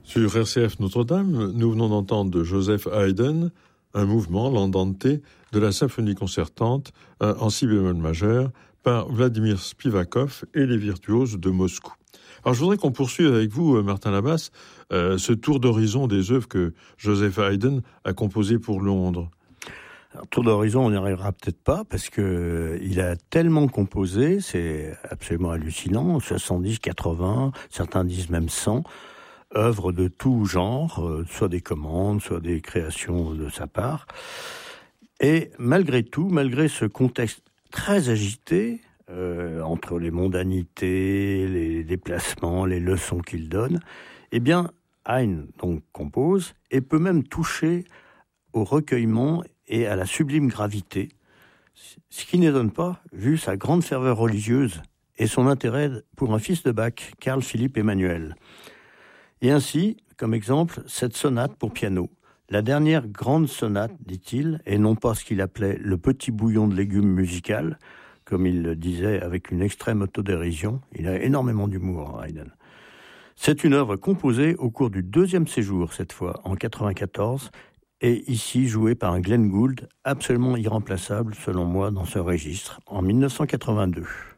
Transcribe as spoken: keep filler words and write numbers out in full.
Sur R C F Notre-Dame, nous venons d'entendre de Joseph Haydn un mouvement, l'andante, de la symphonie concertante en si bémol majeur par Vladimir Spivakov et les virtuoses de Moscou. Alors je voudrais qu'on poursuive avec vous, Martin Labasse, euh, ce tour d'horizon des œuvres que Joseph Haydn a composées pour Londres. Alors, tour d'horizon, on n'y arrivera peut-être pas, parce que il a tellement composé, c'est absolument hallucinant, soixante-dix, quatre-vingts, certains disent même cent, œuvres de tout genre, euh, soit des commandes, soit des créations de sa part. Et malgré tout, malgré ce contexte très agité, euh, entre les mondanités, les déplacements, les leçons qu'il donne, eh bien, Haydn donc compose et peut même toucher au recueillement et à la sublime gravité, ce qui n'étonne pas, vu sa grande ferveur religieuse et son intérêt pour un fils de Bach, Carl Philipp Emanuel. Et ainsi, comme exemple, cette sonate pour piano, la dernière grande sonate, dit-il, et non pas ce qu'il appelait le petit bouillon de légumes musical, comme il le disait avec une extrême autodérision. Il a énormément d'humour, Haydn. C'est une œuvre composée au cours du deuxième séjour, cette fois, en quatre-vingt-quatorze, et ici jouée par un Glenn Gould absolument irremplaçable, selon moi, dans ce registre, en mille neuf cent quatre-vingt-deux.